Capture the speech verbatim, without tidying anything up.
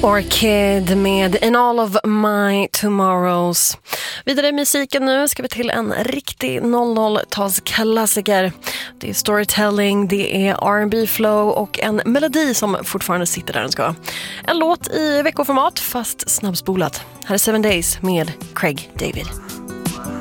Orchid med In All of My Tomorrows. Vidare i musiken nu ska vi till en riktig noll noll-talsklassiker. Det är storytelling, det är R and B flow och en melodi som fortfarande sitter där den ska. En låt i veckoformat fast snabbspolat. Här är Seven Days med Craig David.